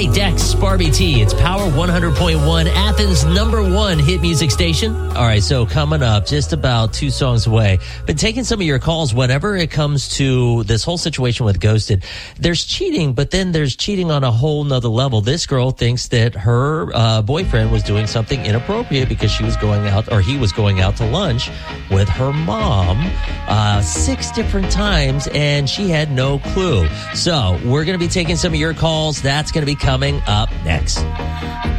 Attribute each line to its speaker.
Speaker 1: Hey, Dex, Barbie T. It's Power 100.1, Athens' #1 hit music station. All right, so coming up, just about 2 songs away. Been taking some of your calls whenever it comes to this whole situation with Ghosted. There's cheating, but then there's cheating on a whole nother level. This girl thinks that her boyfriend was doing something inappropriate because she was going out, or he was going out to lunch with her mom 6 different times, and she had no clue. So we're going to be taking some of your calls. That's going to be coming up next.